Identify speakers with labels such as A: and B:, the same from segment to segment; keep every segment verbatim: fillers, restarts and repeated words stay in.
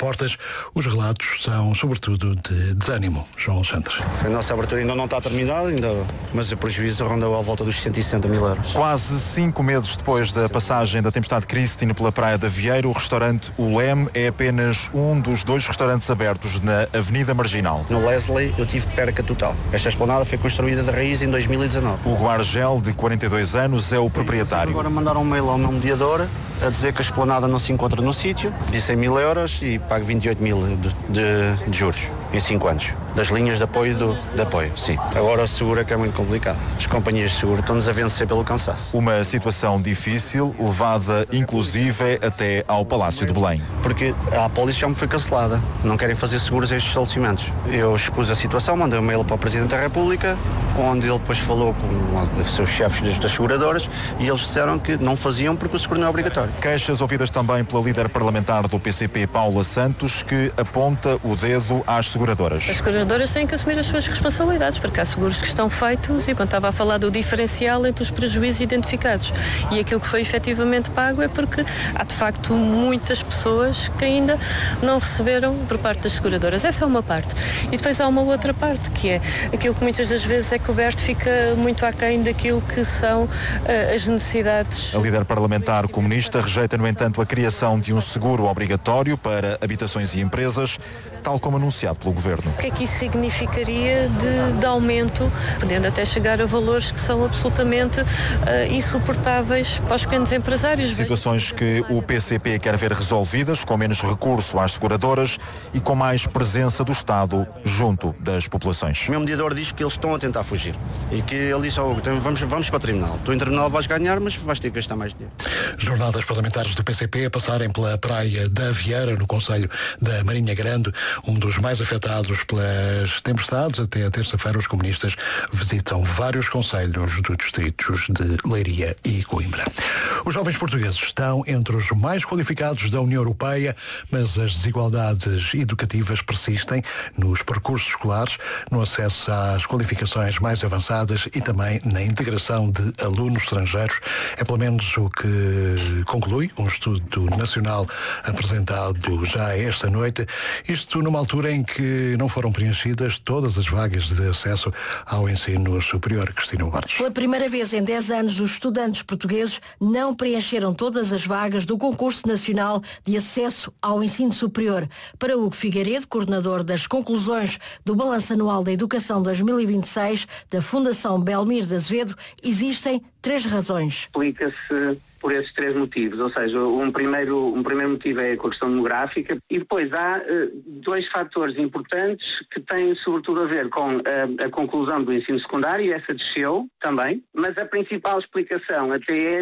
A: portas, os relatos são sobretudo de desânimo. João Santos.
B: A nossa abertura ainda não está terminada, ainda, mas o prejuízo rondou à volta dos cento e sessenta mil euros.
C: Quase cinco meses depois da passagem da tempestade Christine pela Praia da Vieira, o restaurante O Leme é apenas um dos dois restaurantes abertos na Avenida Marginal.
B: No Leslie eu tive perca total. Esta esplanada foi construída de raiz em dois mil e dezanove.
C: O Argel, de quarenta e dois anos, é o proprietário.
B: Agora mandaram um mail ao meu mediador a dizer que a esplanada não se encontra no sítio, de cem mil euros e pago vinte e oito mil de, de, de juros em cinco anos. Das linhas de apoio do, de apoio, sim. Agora o seguro é que é muito complicado. As companhias de seguro estão-nos a vencer pelo cansaço.
C: Uma situação difícil, levada inclusive até ao Palácio de Belém.
B: Porque a apólice já me foi cancelada. Não querem fazer seguros a estes estabelecimentos. Eu expus a situação, mandei um mail para o Presidente da República, onde ele depois falou com os seus chefes das, das seguradoras e eles disseram que não faziam porque o seguro não é obrigatório.
C: Queixas ouvidas também pela líder parlamentar do P C P, Paula Santos, que aponta o dedo às seguradoras.
D: As seguradoras têm que assumir as suas responsabilidades, porque há seguros que estão feitos e quando estava a falar do diferencial entre os prejuízos identificados e aquilo que foi efetivamente pago é porque há de facto muitas pessoas que ainda não receberam por parte das seguradoras. Essa é uma parte. E depois há uma outra parte, que é aquilo que muitas das vezes é coberto fica muito aquém daquilo que são uh, as necessidades.
C: A líder parlamentar comunista rejeita, no entanto, a criação de um seguro obrigatório para habitações e empresas, tal como anunciado pelo Governo.
D: O que é que isso significaria de, de aumento, podendo até chegar a valores que são absolutamente uh, insuportáveis para os pequenos empresários?
C: Situações que o P C P quer ver resolvidas, com menos recurso às seguradoras e com mais presença do Estado junto das populações.
B: O meu mediador diz que eles estão a tentar fugir e que ele diz, oh, vamos, vamos para o tribunal. Tu em tribunal vais ganhar, mas vais ter que gastar mais dinheiro.
A: Jornadas parlamentares do P C P a passarem pela Praia da Vieira, no concelho da Marinha Grande, um dos mais afetados pelas tempestades. Até a terça-feira os comunistas visitam vários concelhos dos distritos de Leiria e Coimbra. Os jovens portugueses estão entre os mais qualificados da União Europeia, mas as desigualdades educativas persistem nos percursos escolares, no acesso às qualificações mais avançadas e também na integração de alunos estrangeiros. É pelo menos o que conclui um estudo nacional apresentado já esta noite. Isto numa altura em que não foram preenchidas todas as vagas de acesso ao ensino superior. Cristina Barros.
E: Pela primeira vez em dez anos, os estudantes portugueses não preencheram todas as vagas do Concurso Nacional de Acesso ao Ensino Superior. Para Hugo Figueiredo, coordenador das conclusões do Balanço Anual da Educação dois mil e vinte e seis da Fundação Belmir de Azevedo, existem três razões.
F: Explica-se por esses três motivos, ou seja, um primeiro, um primeiro motivo é a questão demográfica e depois há uh, dois fatores importantes que têm sobretudo a ver com a, a conclusão do ensino secundário, e essa desceu também, mas a principal explicação até é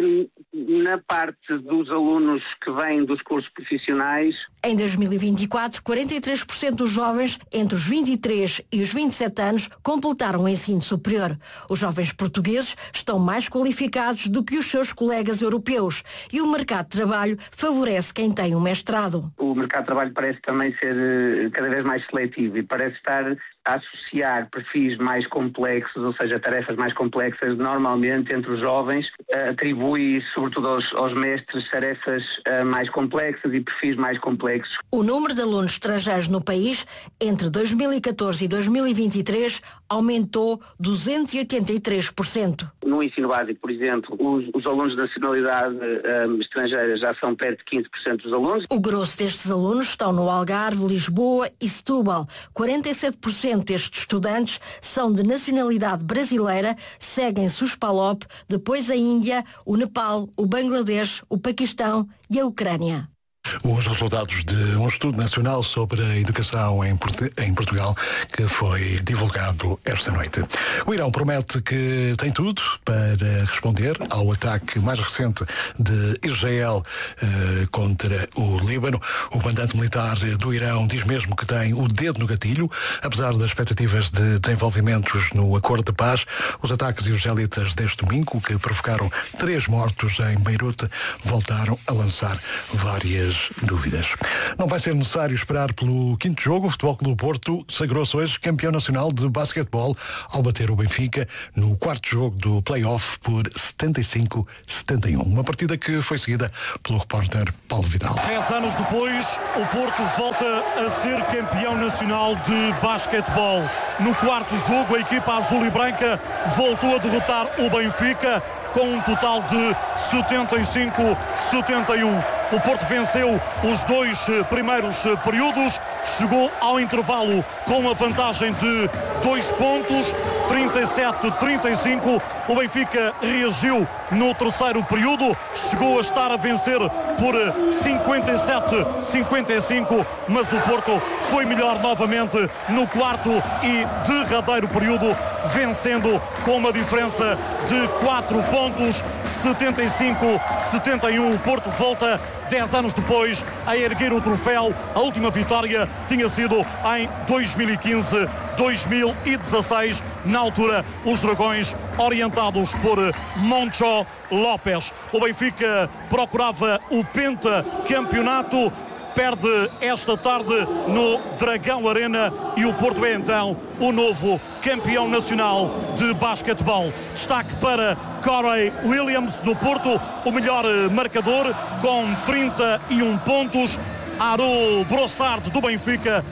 F: na parte dos alunos que vêm dos cursos profissionais.
E: Em dois mil e vinte e quatro, quarenta e três por cento dos jovens entre os vinte e três e os vinte e sete anos completaram o ensino superior. Os jovens portugueses estão mais qualificados do que os seus colegas europeus e o mercado de trabalho favorece quem tem um mestrado.
F: O mercado de trabalho parece também ser uh, cada vez mais seletivo e parece estar a associar perfis mais complexos, ou seja, tarefas mais complexas, normalmente entre os jovens, uh, atribui sobretudo aos, aos mestres tarefas uh, mais complexas e perfis mais complexos.
E: O número de alunos estrangeiros no país entre dois mil e catorze e dois mil e vinte e três aumentou duzentos e oitenta e três por cento.
F: No ensino básico, por exemplo, os, os alunos de nacionalidade uh, estrangeira já são perto de quinze por cento dos alunos.
E: O grosso destes alunos estão no Algarve, Lisboa e Setúbal. quarenta e sete por cento destes estudantes são de nacionalidade brasileira, seguem-se os PALOP, depois a Índia, o Nepal, o Bangladesh, o Paquistão e a Ucrânia.
A: Os resultados de um estudo nacional sobre a educação em, Portu- em Portugal que foi divulgado esta noite. O Irão promete que tem tudo para responder ao ataque mais recente de Israel eh, contra o Líbano. O comandante militar do Irão diz mesmo que tem o dedo no gatilho, apesar das expectativas de desenvolvimentos no acordo de paz. Os ataques israelitas deste domingo, que provocaram três mortos em Beirute, voltaram a lançar várias das dúvidas. Não vai ser necessário esperar pelo quinto jogo. O Futebol Clube do Porto sagrou-se hoje campeão nacional de basquetebol ao bater o Benfica no quarto jogo do play-off por setenta e cinco a setenta e um. Uma partida que foi seguida pelo repórter Paulo Vidal.
G: Dez anos depois, o Porto volta a ser campeão nacional de basquetebol. No quarto jogo, a equipa azul e branca voltou a derrotar o Benfica com um total de setenta e cinco a setenta e um. O Porto venceu os dois primeiros períodos, chegou ao intervalo com uma vantagem de dois pontos, trinta e sete a trinta e cinco. O Benfica reagiu no terceiro período, chegou a estar a vencer por cinquenta e sete a cinquenta e cinco, mas o Porto foi melhor novamente no quarto e derradeiro período, vencendo com uma diferença de quatro pontos, setenta e cinco a setenta e um. O Porto volta dez anos depois a erguer o troféu. A última vitória tinha sido em dois mil e quinze, dois mil e dezasseis, na altura os Dragões orientados por Moncho Lopes. O Benfica procurava o pentacampeonato, perde esta tarde no Dragão Arena e o Porto é então o novo campeão nacional de basquetebol. Destaque para Corey Williams do Porto, o melhor marcador com trinta e um pontos. Aro Brossard do Benfica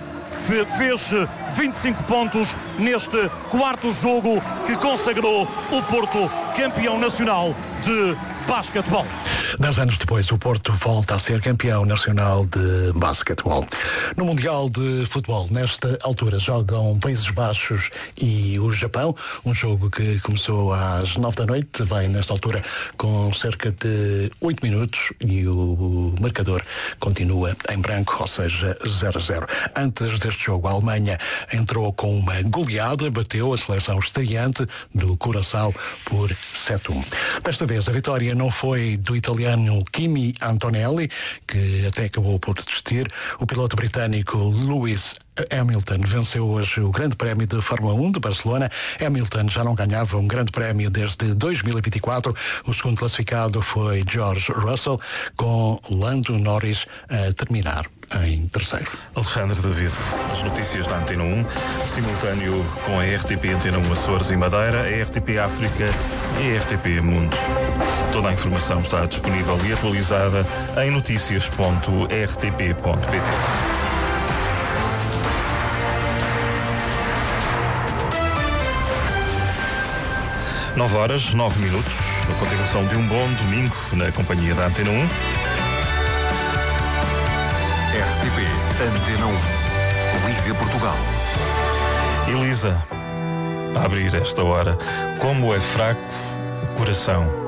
G: fez vinte e cinco pontos neste quarto jogo que consagrou o Porto campeão nacional de basquetebol.
A: Dez anos depois, o Porto volta a ser campeão nacional de basquetebol. No Mundial de Futebol, nesta altura, jogam Países Baixos e o Japão. Um jogo que começou às nove da noite, vai nesta altura com cerca de oito minutos e o marcador continua em branco, ou seja, zero a zero. Antes deste jogo, a Alemanha entrou com uma goleada, bateu a seleção estreante do Curaçao por sete a um. Desta vez, a vitória não foi do italiano Kimi Antonelli, que até acabou por desistir. O piloto britânico Lewis Hamilton venceu hoje o Grande Prémio de Fórmula um de Barcelona. Hamilton já não ganhava um Grande Prémio desde dois mil e vinte e quatro. O segundo classificado foi George Russell, com Lando Norris a terminar em terceiro.
H: Alexandre David, as notícias da Antena um, simultâneo com a R T P Antena um Açores e Madeira, a R T P África e a R T P Mundo. Toda a informação está disponível e atualizada em notícias ponto r t p ponto p t. nove horas, nove minutos, a continuação de um bom domingo na companhia da Antena um.
I: R T P Antena um, Liga Portugal.
H: Elisa, a abrir esta hora, como é fraco o coração